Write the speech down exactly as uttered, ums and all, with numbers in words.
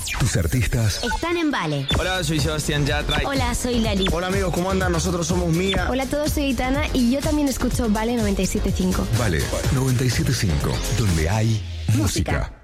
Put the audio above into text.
Tus artistas están en Vale. Hola, soy Sebastián Yatra. Hola, soy Lali. Hola amigos, ¿cómo andan? Nosotros somos Mía. Hola a todos, soy Itana y yo también escucho Vale noventa y siete punto cinco. Vale noventa y siete punto cinco, donde hay música. música.